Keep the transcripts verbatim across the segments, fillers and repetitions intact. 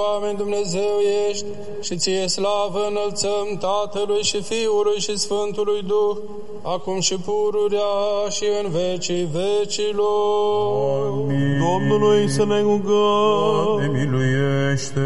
Oameni Dumnezeu ești și ție slavă înălțăm Tatălui și Fiului și Sfântului Duh, acum și pururea și în vecii vecilor. Amin. Domnului să ne rugăm. Doamne, miluiește!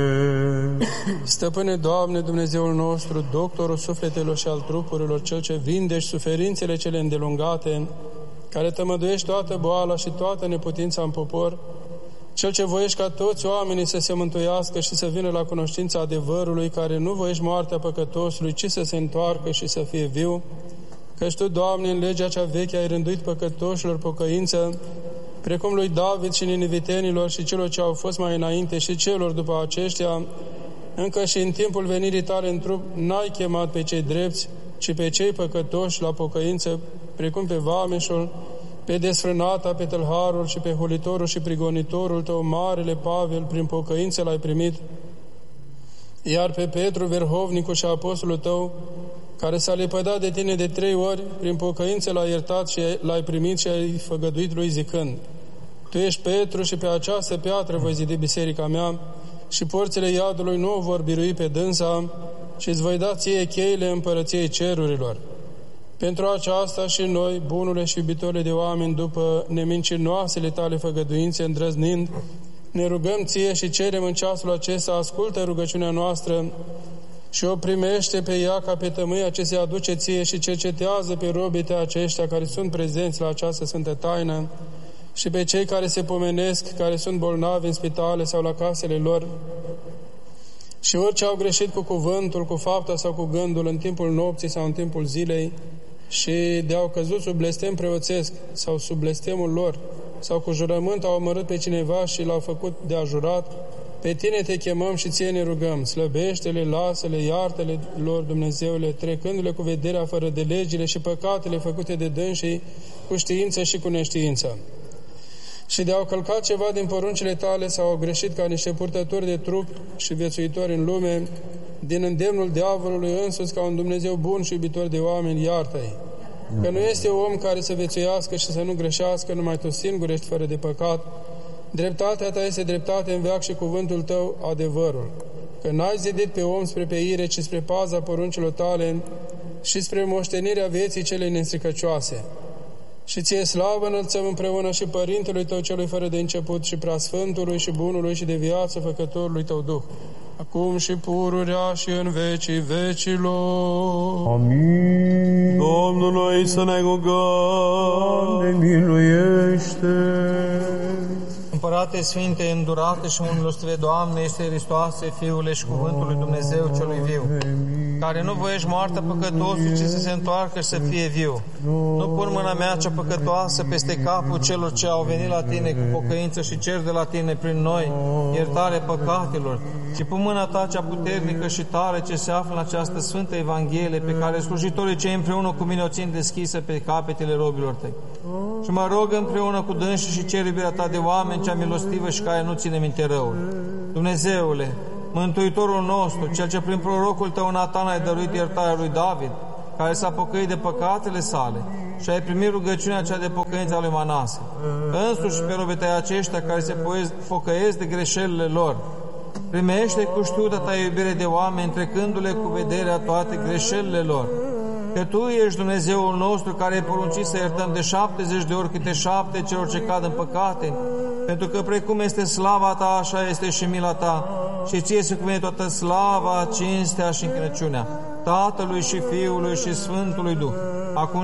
Stăpâne, Doamne, Dumnezeul nostru, doctorul sufletelor și al trupurilor, Cel ce vindești suferințele cele îndelungate, care tămăduiești toată boala și toată neputința în popor, Cel ce voiești ca toți oamenii să se mântuiască și să vină la cunoștința adevărului, care nu voiești moartea păcătosului, ci să se întoarcă și să fie viu, căci Tu, Doamne, în legea cea veche ai rânduit păcătoșilor pocăință, precum lui David și ninivitenilor și celor ce au fost mai înainte și celor după aceștia, încă și în timpul venirii Tale în trup n-ai chemat pe cei drepți, ci pe cei păcătoși la pocăință, precum pe vameșul, pe desfrânata, pe tâlharul și pe hulitorul și prigonitorul Tău, Marele Pavel, prin pocăință l-ai primit, iar pe Petru, verhovnicul și apostolul Tău, care s-a lepădat de Tine de trei ori, prin pocăință l-ai iertat și l-ai primit și ai făgăduit lui zicând: Tu ești Petru și pe această piatră voi zidi biserica mea și porțile iadului nu o vor birui pe dânsa și îți voi da ție cheile împărăției cerurilor. Pentru aceasta și noi, bunule și iubitorile de oameni, după nemincinoasele Tale făgăduințe, îndrăznind, ne rugăm Ție și cerem în ceasul acesta, ascultă rugăciunea noastră și o primește pe ea ca pe tămâia ce se aduce Ție și cercetează pe robii Tăi aceștia care sunt prezenți la această sfântă taină și pe cei care se pomenesc, care sunt bolnavi în spitale sau la casele lor, și orice au greșit cu cuvântul, cu fapta sau cu gândul în timpul nopții sau în timpul zilei și de-au căzut sub blestem preoțesc sau sub blestemul lor sau cu jurământ au omorât pe cineva și l-au făcut de ajurat, pe Tine Te chemăm și Ție ne rugăm, slăbește-le, lasă-le, iartă-le lor, Dumnezeule, trecându-le cu vederea fără de legile și păcatele făcute de dânsii cu știință și cu neștiință. Și de-au călcat ceva din poruncile Tale sau au greșit ca niște purtători de trup și viețuitori în lume, din îndemnul diavolului însuți ca un Dumnezeu bun și iubitor de oameni, iartă-i. Că nu este om care să viețuiască și să nu greșească, numai Tu singur ești fără de păcat. Dreptatea Ta este dreptate în veac și cuvântul Tău adevărul. Că n-ai zidit pe om spre peire, ci spre paza poruncilor Tale și spre moștenirea vieții celei nestricăcioase. Și Ție slavă înălțăm împreună și Părintelui Tău celui fără de început și Preasfântului și Bunului și de viață Făcătorului Tău Duh, acum și pururea și în vecii vecilor. Amin. Domnului să ne rugăm, ne miluiește. Împărate Sfinte, îndurate și milostive, Doamne, este Hristoase, Fiule și Cuvântul lui Dumnezeu celui viu, care nu voiești moartea păcătosului, ci să se întoarcă și să fie viu. Nu pun mâna mea cea păcătoasă peste capul celor ce au venit la Tine cu pocăință și cer de la Tine prin noi iertare păcatelor, ci pun mâna Ta cea puternică și tare ce se află în această Sfântă Evanghelie, pe care slujitorii cei împreună cu mine o țin deschisă pe capetele robilor Tăi. Și mă rog împreună cu dânsii și cer iubirea Ta de oameni, cea milostivă și care nu ține minte răul. Dumnezeule, Mântuitorul nostru, Cel ce prin prorocul Tău Natan ai dăruit iertarea lui David, care s-a pocăit de păcatele sale și ai primit rugăciunea cea de pocăință a lui Manase, însuși pe robii Tăi aceștia care se pocăiesc de greșelile lor, primește cu știuta Ta iubire de oameni, trecându-le cu vederea toate greșelile lor. Că Tu ești Dumnezeul nostru care ai poruncit să iertăm de șaptezeci de ori câte șapte celor ce cad în păcate, pentru că precum este slava Ta, așa este și mila Ta, și Ție se cuvine toată slava, cinstea și închinăciunea Tatălui și Fiului și Sfântului Duh, acum